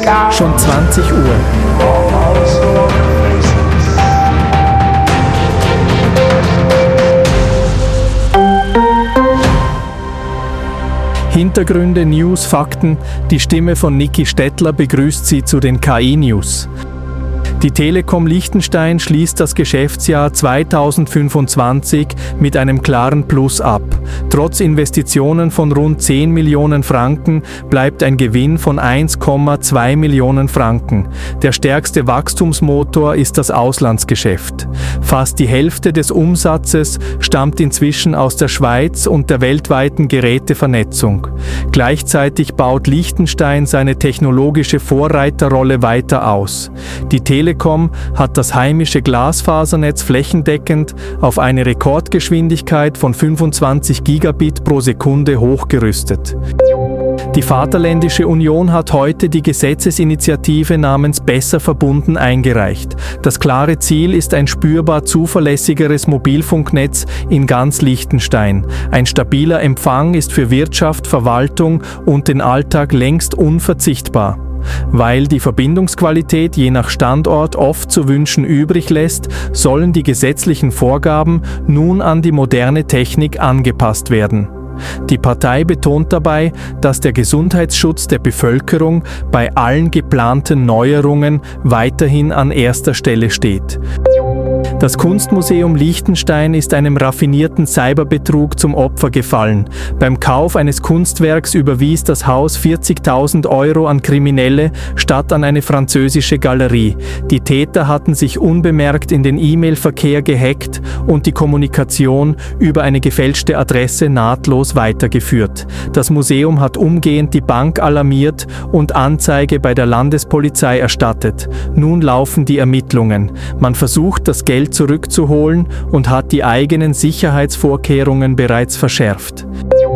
Schon 20 Uhr. Hintergründe, News, Fakten. Die Stimme von Niki Stettler begrüßt Sie zu den KI-News. Die Telekom Liechtenstein schließt das Geschäftsjahr 2025 mit einem klaren Plus ab. Trotz Investitionen von rund 10 Millionen Franken bleibt ein Gewinn von 1,2 Millionen Franken. Der stärkste Wachstumsmotor ist das Auslandsgeschäft. Fast die Hälfte des Umsatzes stammt inzwischen aus der Schweiz und der weltweiten Gerätevernetzung. Gleichzeitig baut Liechtenstein seine technologische Vorreiterrolle weiter aus. Die Telekom hat das heimische Glasfasernetz flächendeckend auf eine Rekordgeschwindigkeit von 25 Gigabit pro Sekunde hochgerüstet. Die Vaterländische Union hat heute die Gesetzesinitiative namens Besser verbunden eingereicht. Das klare Ziel ist ein spürbar zuverlässigeres Mobilfunknetz in ganz Liechtenstein. Ein stabiler Empfang ist für Wirtschaft, Verwaltung und den Alltag längst unverzichtbar. Weil die Verbindungsqualität je nach Standort oft zu wünschen übrig lässt, sollen die gesetzlichen Vorgaben nun an die moderne Technik angepasst werden. Die Partei betont dabei, dass der Gesundheitsschutz der Bevölkerung bei allen geplanten Neuerungen weiterhin an erster Stelle steht. Das Kunstmuseum Liechtenstein ist einem raffinierten Cyberbetrug zum Opfer gefallen. Beim Kauf eines Kunstwerks überwies das Haus 40.000 € an Kriminelle statt an eine französische Galerie. Die Täter hatten sich unbemerkt in den E-Mail-Verkehr gehackt und die Kommunikation über eine gefälschte Adresse nahtlos weitergeführt. Das Museum hat umgehend die Bank alarmiert und Anzeige bei der Landespolizei erstattet. Nun laufen die Ermittlungen. Man versucht, das Geld zurückzuholen und hat die eigenen Sicherheitsvorkehrungen bereits verschärft.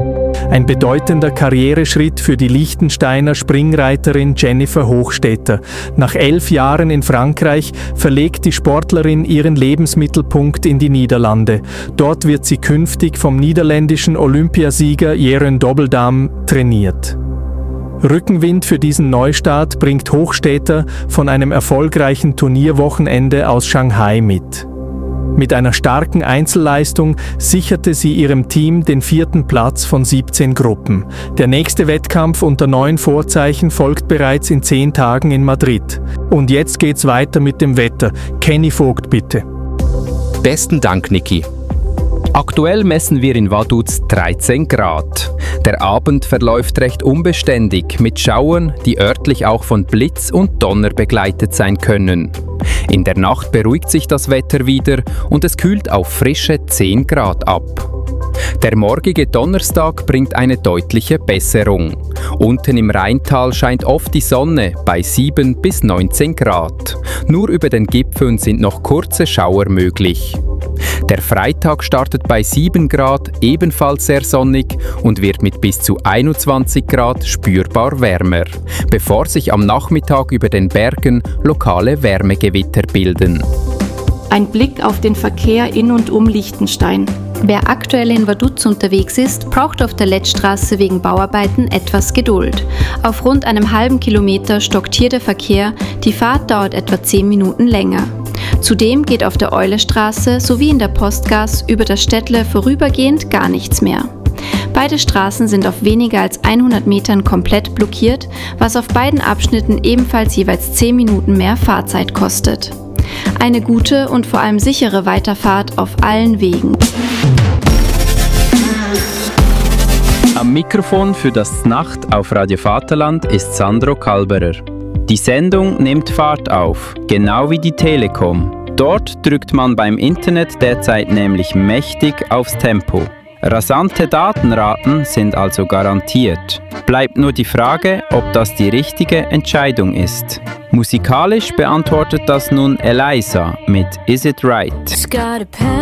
Ein bedeutender Karriereschritt für die Liechtensteiner Springreiterin Jennifer Hochstetter. Nach 11 Jahren in Frankreich verlegt die Sportlerin ihren Lebensmittelpunkt in die Niederlande. Dort wird sie künftig vom niederländischen Olympiasieger Jeroen Dobbeldam trainiert. Rückenwind für diesen Neustart bringt Hochstetter von einem erfolgreichen Turnierwochenende aus Shanghai mit. Mit einer starken Einzelleistung sicherte sie ihrem Team den 4. Platz von 17 Gruppen. Der nächste Wettkampf unter neuen Vorzeichen folgt bereits in 10 Tagen in Madrid. Und jetzt geht's weiter mit dem Wetter. Kenny Vogt, bitte. Besten Dank, Niki. Aktuell messen wir in Vaduz 13 Grad. Der Abend verläuft recht unbeständig mit Schauern, die örtlich auch von Blitz und Donner begleitet sein können. In der Nacht beruhigt sich das Wetter wieder und es kühlt auf frische 10 Grad ab. Der morgige Donnerstag bringt eine deutliche Besserung. Unten im Rheintal scheint oft die Sonne bei 7 bis 19 Grad. Nur über den Gipfeln sind noch kurze Schauer möglich. Der Freitag startet bei 7 Grad, ebenfalls sehr sonnig und wird mit bis zu 21 Grad spürbar wärmer, bevor sich am Nachmittag über den Bergen lokale Wärmegewitter bilden. Ein Blick auf den Verkehr in und um Liechtenstein. Wer aktuell in Vaduz unterwegs ist, braucht auf der Lettstraße wegen Bauarbeiten etwas Geduld. Auf rund einem halben Kilometer stockt hier der Verkehr, die Fahrt dauert etwa 10 Minuten länger. Zudem geht auf der Eulestraße sowie in der Postgas über das Städtle vorübergehend gar nichts mehr. Beide Straßen sind auf weniger als 100 Metern komplett blockiert, was auf beiden Abschnitten ebenfalls jeweils 10 Minuten mehr Fahrzeit kostet. Eine gute und vor allem sichere Weiterfahrt auf allen Wegen. Am Mikrofon für das Nacht auf Radio Vaterland ist Sandro Kalberer. Die Sendung nimmt Fahrt auf, genau wie die Telekom. Dort drückt man beim Internet derzeit nämlich mächtig aufs Tempo. Rasante Datenraten sind also garantiert. Bleibt nur die Frage, ob das die richtige Entscheidung ist. Musikalisch beantwortet das nun Eliza mit Is It Right?